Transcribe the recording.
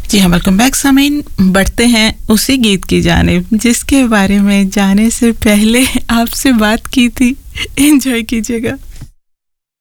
जी हाँ, welcome bank सामीन। बढ़ते हैं उसी गीत की जानिब जिसके बारे में जाने से पहले आपसे बात की थी। एंजॉय कीजिएगा।